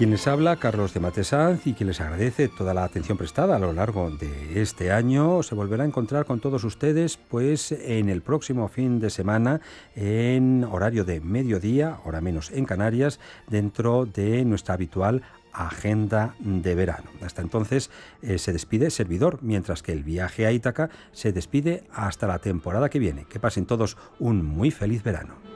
Quien les habla, Carlos de Matesanz, y quien les agradece toda la atención prestada a lo largo de este año. Se volverá a encontrar con todos ustedes pues en el próximo fin de semana en horario de mediodía, hora menos en Canarias, dentro de nuestra habitual agenda de verano. Hasta entonces se despide servidor, mientras que el viaje a Ítaca se despide hasta la temporada que viene. Que pasen todos un muy feliz verano.